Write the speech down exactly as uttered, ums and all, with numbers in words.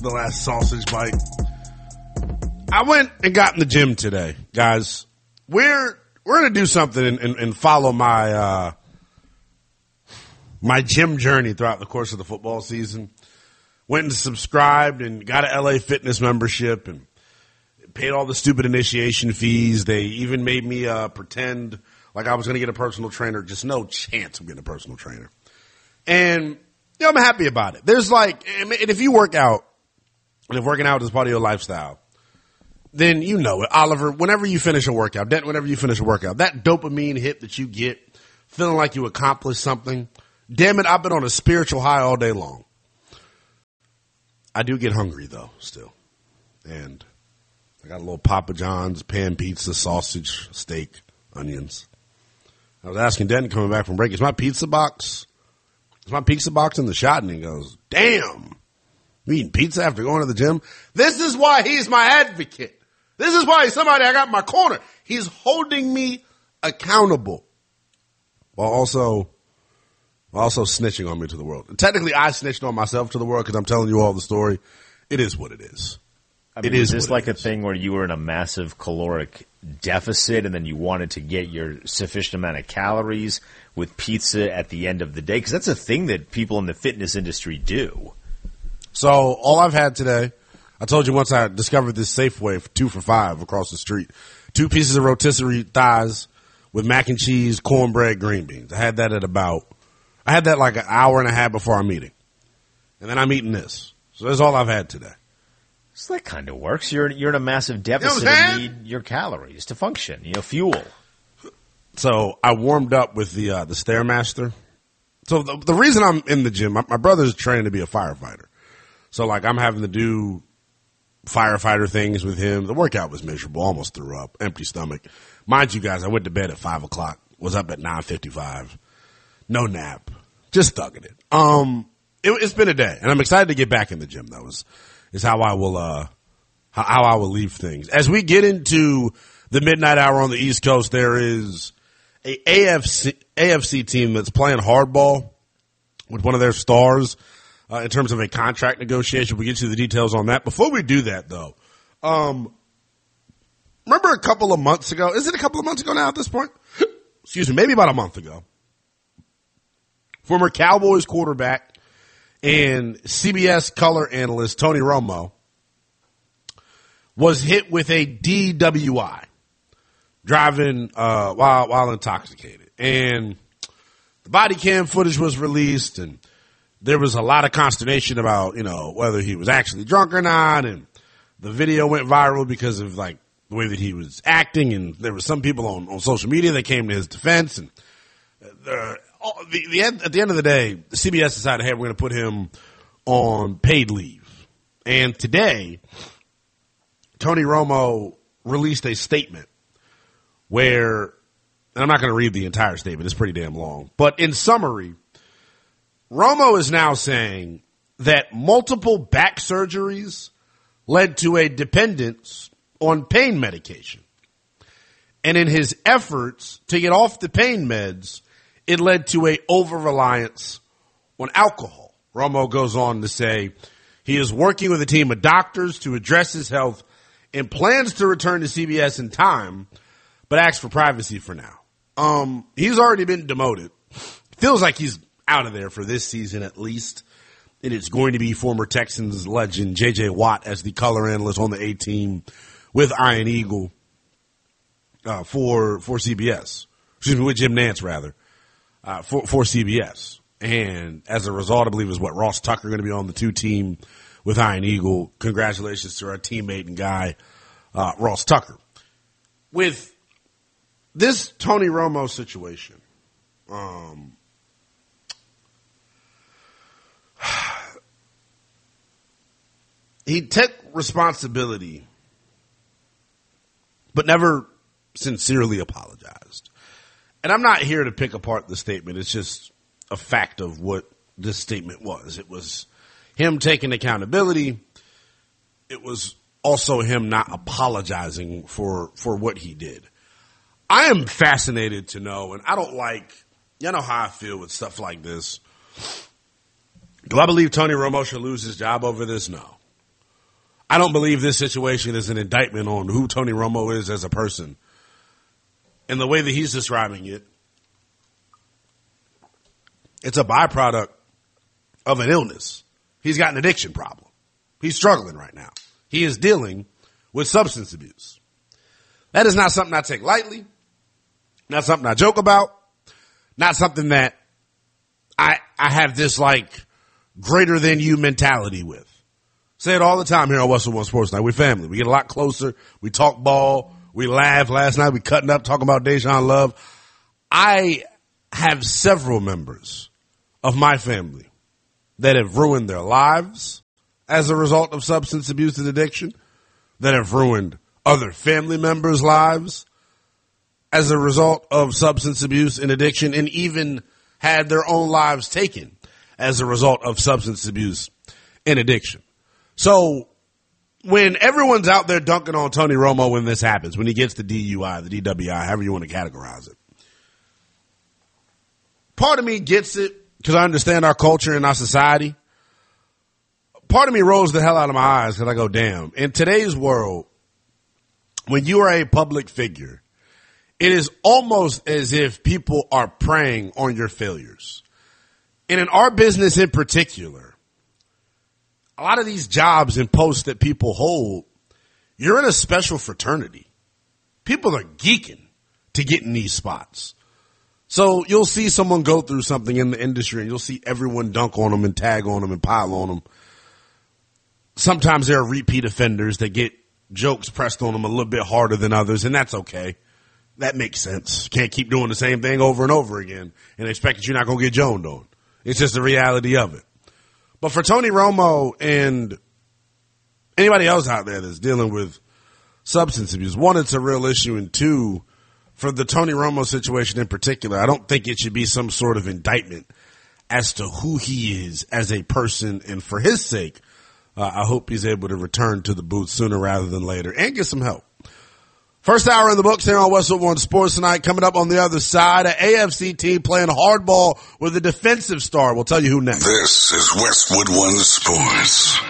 the last sausage bite. I went and got in the gym today, guys. We're we're gonna do something and, and, and follow my uh, my gym journey throughout the course of the football season. Went and subscribed and got an L A Fitness membership and paid all the stupid initiation fees. They even made me uh, pretend like I was going to get a personal trainer. Just no chance I'm getting a personal trainer. And, you know, I'm happy about it. There's like, and if you work out, and if working out is part of your lifestyle, then you know it. Oliver, whenever you finish a workout, Denton, whenever you finish a workout, that dopamine hit that you get, feeling like you accomplished something, damn it, I've been on a spiritual high all day long. I do get hungry, though, still. And I got a little Papa John's, pan pizza, sausage, steak, onions. I was asking Denton coming back from break, is my pizza box, is my pizza box in the shot? And he goes, damn, you eating pizza after going to the gym? This is why he's my advocate. This is why he's somebody I got in my corner. He's holding me accountable while also, while also snitching on me to the world. And technically, I snitched on myself to the world because I'm telling you all the story. It is what it is. I mean, it is is this like a thing where you were in a massive caloric deficit and then you wanted to get your sufficient amount of calories with pizza at the end of the day? Because that's a thing that people in the fitness industry do. So all I've had today, I told you once I discovered this Safeway for two for five across the street, two pieces of rotisserie thighs with mac and cheese, cornbread, green beans. I had that at about, I had that like an hour and a half before our meeting. And then I'm eating this. So that's all I've had today. So that kind of works. You're you're in a massive deficit you know and need your calories to function. You know, fuel. So I warmed up with the uh, the Stairmaster. So the, the reason I'm in the gym, my, my brother's training to be a firefighter. So like I'm having to do firefighter things with him. The workout was miserable. Almost threw up. Empty stomach. Mind you guys, I went to bed at five o'clock. Was up at nine fifty-five. No nap. Just thugging it. Um, it, it's been a day, and I'm excited to get back in the gym. That was. Is how I will uh how, how I will leave things. As we get into the midnight hour on the East Coast, there is a AFC A F C team that's playing hardball with one of their stars uh, in terms of a contract negotiation. We'll get you the details on that. Before we do that, though, um, remember a couple of months ago? Is it a couple of months ago now at this point? Excuse me, maybe about a month ago. Former Cowboys quarterback and C B S color analyst Tony Romo was hit with a D W I, driving uh, while while intoxicated. And the body cam footage was released, and there was a lot of consternation about, you know, whether he was actually drunk or not. And the video went viral because of like the way that he was acting. And there were some people on, on social media that came to his defense. And uh, The, the end, at the end of the day, the C B S decided, hey, we're going to put him on paid leave. And today, Tony Romo released a statement where, and I'm not going to read the entire statement, it's pretty damn long, but in summary, Romo is now saying that multiple back surgeries led to a dependence on pain medication. And in his efforts to get off the pain meds, it led to a over-reliance on alcohol. Romo goes on to say he is working with a team of doctors to address his health and plans to return to C B S in time, but asks for privacy for now. Um, he's already been demoted. Feels like he's out of there for this season at least. And it's going to be former Texans legend J J Watt as the color analyst on the A team with Iron Eagle uh, for for C B S. Excuse me, with Jim Nantz rather. Uh, for, for C B S. And as a result, I believe is what Ross Tucker going to be on the two team with Iron Eagle. Congratulations to our teammate and guy, uh, Ross Tucker. With this Tony Romo situation, um, he took responsibility, but never sincerely apologized. And I'm not here to pick apart the statement. It's just a fact of what this statement was. It was him taking accountability. It was also him not apologizing for, for what he did. I am fascinated to know, and I don't like, you know how I feel with stuff like this. Do I believe Tony Romo should lose his job over this? No. I don't believe this situation is an indictment on who Tony Romo is as a person. And the way that he's describing it, it's a byproduct of an illness. He's got an addiction problem. He's struggling right now. He is dealing with substance abuse. That is not something I take lightly. Not something I joke about. Not something that I I have this like greater than you mentality with. Say it all the time here on Westwood One Sports Night. We're family. We get a lot closer. We talk ball. We laugh. Last night we cutting up talking about Deshaun Love. I have several members of my family that have ruined their lives as a result of substance abuse and addiction, that have ruined other family members' lives as a result of substance abuse and addiction, and even had their own lives taken as a result of substance abuse and addiction. So when everyone's out there dunking on Tony Romo when this happens, when he gets the D U I, the D W I, however you want to categorize it, part of me gets it because I understand our culture and our society. Part of me rolls the hell out of my eyes because I go, damn, in today's world, when you are a public figure, it is almost as if people are preying on your failures. And in our business in particular, a lot of these jobs and posts that people hold, you're in a special fraternity. People are geeking to get in these spots. So you'll see someone go through something in the industry and you'll see everyone dunk on them and tag on them and pile on them. Sometimes there are repeat offenders that get jokes pressed on them a little bit harder than others, and that's okay. That makes sense. Can't keep doing the same thing over and over again and expect that you're not going to get joned on. It's just the reality of it. But for Tony Romo and anybody else out there that's dealing with substance abuse, one, it's a real issue, and two, for the Tony Romo situation in particular, I don't think it should be some sort of indictment as to who he is as a person, and for his sake, uh, I hope he's able to return to the booth sooner rather than later and get some help. First hour in the books here on Westwood One Sports Tonight. Coming up on the other side, an A F C team playing hardball with a defensive star. We'll tell you who next. This is Westwood One Sports.